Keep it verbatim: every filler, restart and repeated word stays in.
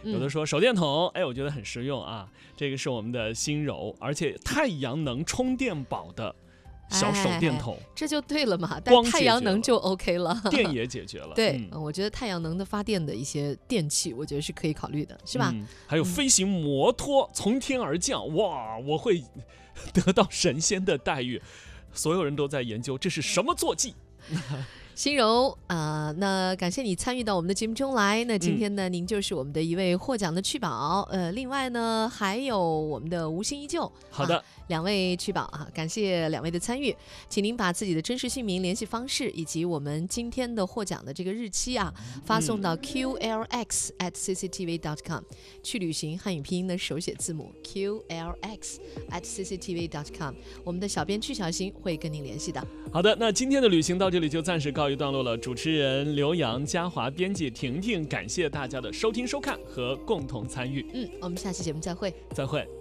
有的说手电筒，哎，我觉得很实用啊。这个是我们的心柔，而且太阳能充电宝的小手电筒， 哎、这就对了嘛。但太阳能就 OK 了， 电也解决了。 对、 嗯， 我觉得太阳能的发电的一些电器，我觉得是可以考虑的，是吧？ 嗯、还有飞行摩托、嗯、从天而降，哇，我会得到神仙的待遇。所有人都在研究这是什么坐骑。 心柔啊、呃，那感谢你参与到我们的节目中来。那今天呢，嗯、您就是我们的一位获奖的趣宝。呃，另外呢，还有我们的无心依旧。 好的。啊， 两位趣宝啊，感谢两位的参与，请您把自己的真实姓名、联系方式以及我们今天的获奖的这个日期啊，发送到 Q L X at C C T V dot com。去旅行汉语拼音的手写字母 Q L X at C C T V dot com。我们的小编曲小新会跟您联系的。 好的，那今天的旅行到这里就暂时告一段落了。主持人刘洋、嘉华，编辑婷婷，感谢大家的收听、收看和共同参与。 嗯，我们下期节目再会。 再会。